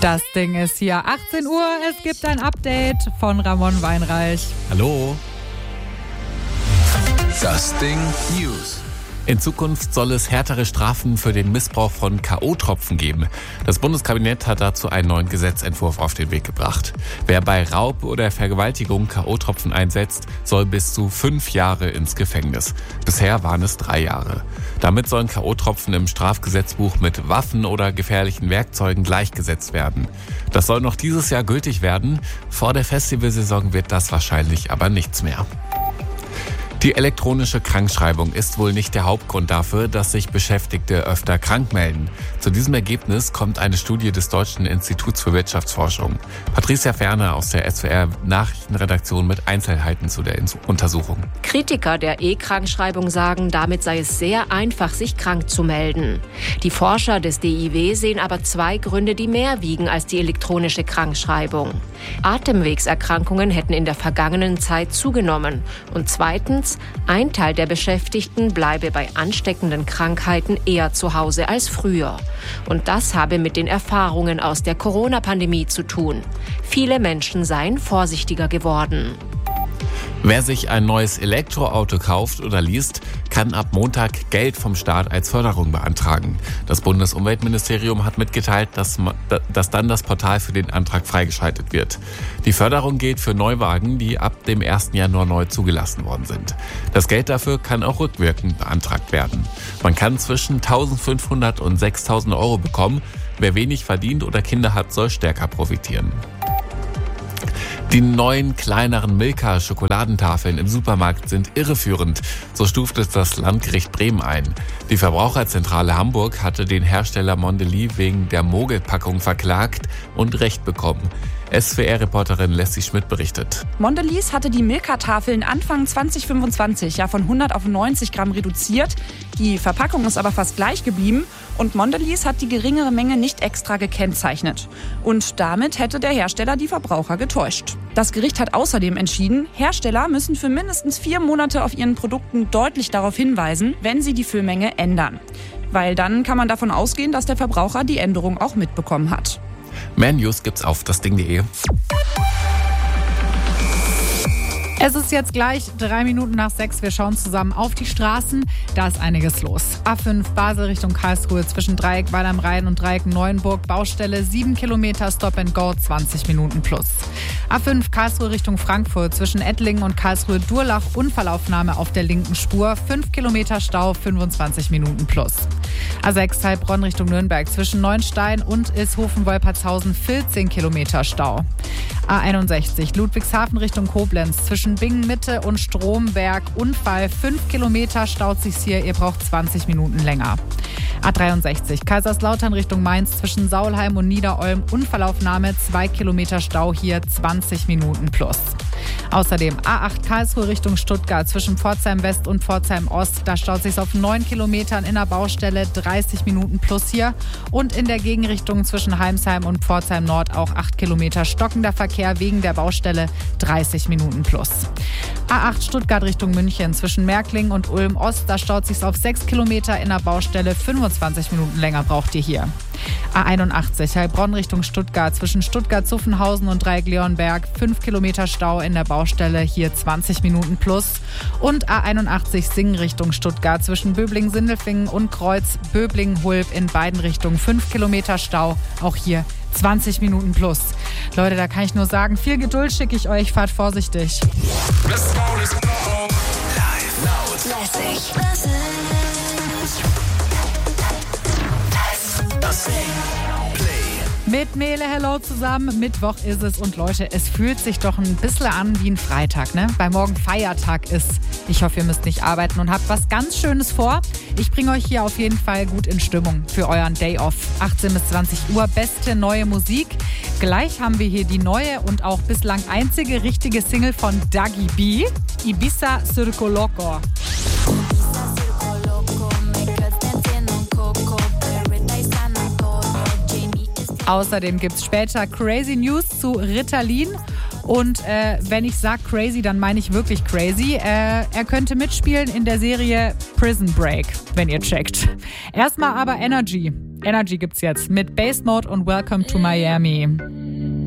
Das Ding ist hier 18 Uhr. Es gibt ein Update von Ramon Weinreich. Hallo. Das Ding News. In Zukunft soll es härtere Strafen für den Missbrauch von K.O.-Tropfen geben. Das Bundeskabinett hat dazu einen neuen Gesetzentwurf auf den Weg gebracht. Wer bei Raub oder Vergewaltigung K.O.-Tropfen einsetzt, soll bis zu 5 Jahre ins Gefängnis. Bisher waren es 3 Jahre. Damit sollen K.O.-Tropfen im Strafgesetzbuch mit Waffen oder gefährlichen Werkzeugen gleichgesetzt werden. Das soll noch dieses Jahr gültig werden. Vor der Festivalsaison wird das wahrscheinlich aber nichts mehr. Die elektronische Krankschreibung ist wohl nicht der Hauptgrund dafür, dass sich Beschäftigte öfter krank melden. Zu diesem Ergebnis kommt eine Studie des Deutschen Instituts für Wirtschaftsforschung. Patricia Ferner aus der SWR-Nachrichtenredaktion mit Einzelheiten zu der Untersuchung. Kritiker der E-Krankschreibung sagen, damit sei es sehr einfach, sich krank zu melden. Die Forscher des DIW sehen aber 2 Gründe, die mehr wiegen als die elektronische Krankschreibung. Atemwegserkrankungen hätten in der vergangenen Zeit zugenommen. Und zweitens, ein Teil der Beschäftigten bleibe bei ansteckenden Krankheiten eher zu Hause als früher. Und das habe mit den Erfahrungen aus der Corona-Pandemie zu tun. Viele Menschen seien vorsichtiger geworden. Wer sich ein neues Elektroauto kauft oder liest, kann ab Montag Geld vom Staat als Förderung beantragen. Das Bundesumweltministerium hat mitgeteilt, dass dann das Portal für den Antrag freigeschaltet wird. Die Förderung gilt für Neuwagen, die ab dem 1. Januar neu zugelassen worden sind. Das Geld dafür kann auch rückwirkend beantragt werden. Man kann zwischen 1.500 und 6.000 Euro bekommen. Wer wenig verdient oder Kinder hat, soll stärker profitieren. Die neuen, kleineren Milka-Schokoladentafeln im Supermarkt sind irreführend, so stuft es das Landgericht Bremen ein. Die Verbraucherzentrale Hamburg hatte den Hersteller Mondelez wegen der Mogelpackung verklagt und Recht bekommen. SWR-Reporterin Leslie Schmidt berichtet. Mondelez hatte die Milka-Tafeln Anfang 2025 von 100 auf 90 Gramm reduziert. Die Verpackung ist aber fast gleich geblieben und Mondelez hat die geringere Menge nicht extra gekennzeichnet. Und damit hätte der Hersteller die Verbraucher getäuscht. Das Gericht hat außerdem entschieden, Hersteller müssen für mindestens 4 Monate auf ihren Produkten deutlich darauf hinweisen, wenn sie die Füllmenge ändern. Weil dann kann man davon ausgehen, dass der Verbraucher die Änderung auch mitbekommen hat. Mehr News gibt's auf dasding.de. Es ist jetzt gleich 3 Minuten nach 6. Wir schauen zusammen auf die Straßen. Da ist einiges los. A5 Basel Richtung Karlsruhe zwischen Dreieck Weil am Rhein und Dreieck Neuenburg. Baustelle 7 Kilometer Stop and Go, 20 Minuten plus. A5 Karlsruhe Richtung Frankfurt zwischen Ettlingen und Karlsruhe-Durlach. Unfallaufnahme auf der linken Spur. 5 Kilometer Stau, 25 Minuten plus. A6 Heilbronn Richtung Nürnberg zwischen Neuenstein und Ishofen-Wolpertshausen. 14 Kilometer Stau. A61 Ludwigshafen Richtung Koblenz zwischen Bingen Mitte und Stromberg. Unfall, 5 Kilometer staut sich's hier, ihr braucht 20 Minuten länger. A63 Kaiserslautern Richtung Mainz zwischen Saulheim und Niederolm. Unfallaufnahme, 2 Kilometer Stau hier, 20 Minuten plus. Außerdem A8 Karlsruhe Richtung Stuttgart zwischen Pforzheim West und Pforzheim Ost. Da staut sich's auf 9 Kilometern in der Baustelle, 30 Minuten plus hier. Und in der Gegenrichtung zwischen Heimsheim und Pforzheim Nord auch 8 Kilometer stockender Verkehr wegen der Baustelle, 30 Minuten plus. A8 Stuttgart Richtung München zwischen Märklingen und Ulm Ost. Da staut sich's auf 6 Kilometer in der Baustelle, 25 Minuten länger braucht ihr hier. A81 Heilbronn Richtung Stuttgart zwischen Stuttgart-Zuffenhausen und Dreieck-Leonberg. 5 Kilometer Stau in der Baustelle, hier 20 Minuten plus. Und A81 Singen Richtung Stuttgart zwischen Böblingen-Sindelfingen und Kreuz Böblingen-Hulb in beiden Richtungen. 5 Kilometer Stau, auch hier 20 Minuten plus. Leute, da kann ich nur sagen, viel Geduld schicke ich euch, fahrt vorsichtig. Live, laut, lässig. Das Ding. Play. Mit Mele Hello zusammen, Mittwoch ist es und Leute, es fühlt sich doch ein bisschen an wie ein Freitag, ne? Weil morgen Feiertag ist. Ich hoffe, ihr müsst nicht arbeiten und habt was ganz Schönes vor. Ich bringe euch hier auf jeden Fall gut in Stimmung für euren Day Off. 18 bis 20 Uhr, beste neue Musik. Gleich haben wir hier die neue und auch bislang einzige richtige Single von Dagi B, Ibiza Circo Loco. Außerdem gibt es später Crazy News zu Ritalin. Und wenn ich sage crazy, dann meine ich wirklich crazy. Er könnte mitspielen in der Serie Prison Break, wenn ihr checkt. Erstmal aber Energy. Energy gibt's jetzt mit Bass Mode und Welcome to Miami.